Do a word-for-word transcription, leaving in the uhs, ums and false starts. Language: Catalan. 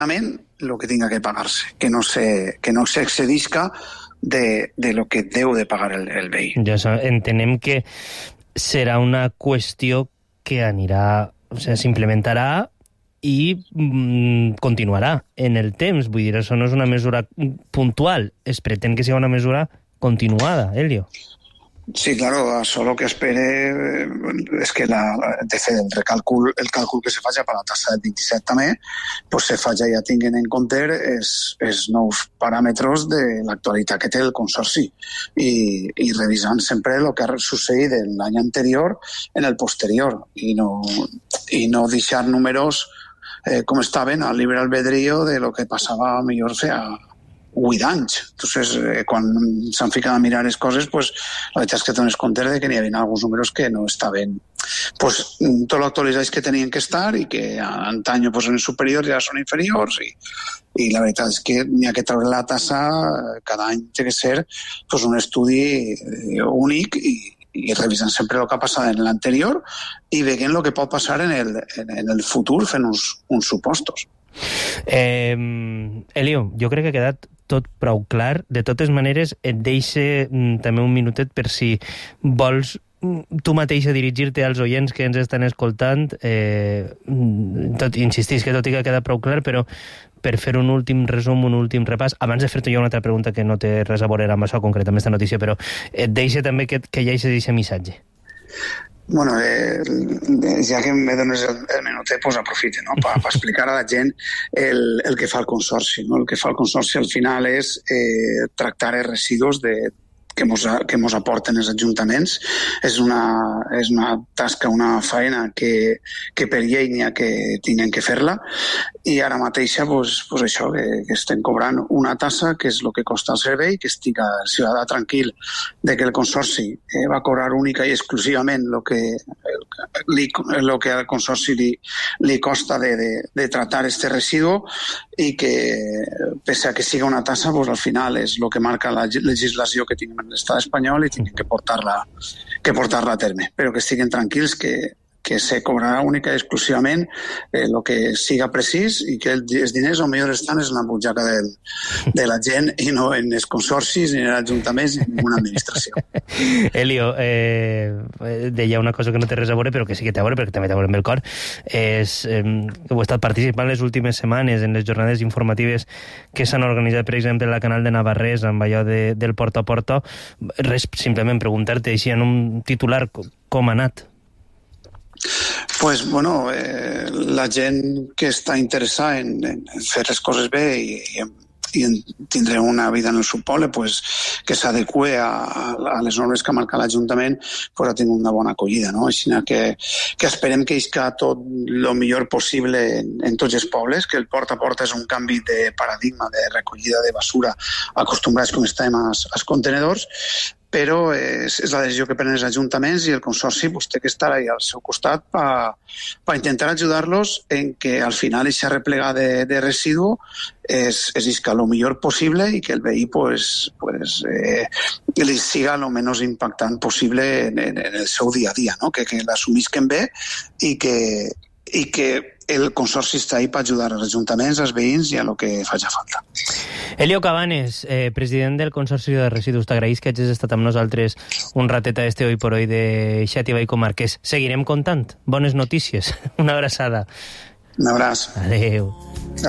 lo que tenga que pagarse, que no se, que no se excedisca de, de lo que deu de pagar el, el veí. Ja entenem que serà una qüestió que anirà, o sigui, s'implementarà i mm, continuarà en el temps. Vull dir, això no és una mesura puntual, es pretén que sigui una mesura continuada, Elio. Sí, claro, això el que espere és que la, de fet el recàlcul, el càlcul que se faci per la tassa del vint-i-set també, pues se faci ja tinguent en compte els, els nous paràmetres de l'actualitat que té el Consorci i, i revisant sempre el que ha succeït l'any anterior en el posterior i no, i no deixar números eh, com estaven al libre albedrío de lo que passava millor feia vuit anys. Entonces, eh, quan s'han ficat a mirar les coses, pues, la veritat és que dones compte de que n'hi havia alguns números que no estaven, pues, tot l'actualitzats que tenien que estar i que antany pues, eren superiors i ara són inferiors i, i la veritat és que n'hi ha que treure la tassa cada any té que ser pues, un estudi eh, únic i i revisant sempre el que ha passat en l'anterior i veient el que pot passar en el, en, en el futur fent uns, uns supostos. Eh, Elio, jo crec que ha quedat tot prou clar. De totes maneres, et deixe mm, també un minutet per si vols tu mateixa dirigir-te als oients que ens estan escoltant. Eh, tot, insistís que tot i que ha quedat prou clar, però per fer un últim resum, un últim repàs, abans de fer-te jo una altra pregunta que no té res a veure amb això concret, amb aquesta notícia, però et deixa també que, que hi hagi aquest missatge. Bueno, eh, ja que me dones el, el minutet, pues aprofite, no?, per pa explicar a la gent el, el que fa el Consorci, no? El que fa el Consorci al final és eh, tractar els residus de que mos, que mos aporten els ajuntaments. És una, és una tasca, una feina que, que per llei n'hi ha que tenen que fer-la i ara mateixa pues, pues això, que, que estem cobrant una tassa que és el que costa el servei, que estigui el ciutadà tranquil de que el Consorci eh, va cobrar única i exclusivament el que, el, li, el que al Consorci li, li costa de, de, de tratar este residu i que, pese a que siga una tassa, pues, al final és el que marca la legislació que tinguem en l'estat espanyol i tenen que portar-la que portar-la a terme, però que estiguin tranquils que, que se cobrarà única i exclusivament eh, el que siga precís i que els diners o millor estan en la butxaca del, de la gent i no en els consorcis ni en els ajuntaments ni en ninguna administració. Elio, eh, deia una cosa que no té res a veure però que sí que té a veure perquè també té a veure amb el cor. És, eh, heu estat participant les últimes setmanes en les jornades informatives que s'han organitzat, per exemple, a la Canal de Navarrés amb allò de, del porta a porta. Res, simplement preguntar-te així en un titular com ha anat. Pues, bueno, eh, la gent que està interessada en, en fer les coses bé i, i, i en tindre una vida en el seu poble, pues, que s'adeqüe a, a les normes que marca l'Ajuntament, pues, ha tingut una bona acollida, no? Així que, que esperem que isca tot el millor possible en, en tots els pobles, que el porta a porta és un canvi de paradigma de recollida de basura acostumbrats com estàvem als, als contenedors, però és, és la decisió que prenen els ajuntaments i el Consorci pues, té que estar ahí al seu costat per pa intentar ajudar-los en que al final aquesta replega de, de residu és, és isca el millor possible i que el veí pues, pues, eh, li siga el menys impactant possible en, en, en el seu dia a dia, no? que, que l'assumisquen bé i que, i que el Consorci està ahí per ajudar als ajuntaments, als veïns i a lo que faci falta. Elio Cabanes, eh, president del Consorci de Residus, t'agraïs que hagis estat amb nosaltres un ratet a este Hoy por Hoy de Xàtiva i Comarques. Seguirem contant. Bones notícies. Una abraçada. Un abraç. Adéu.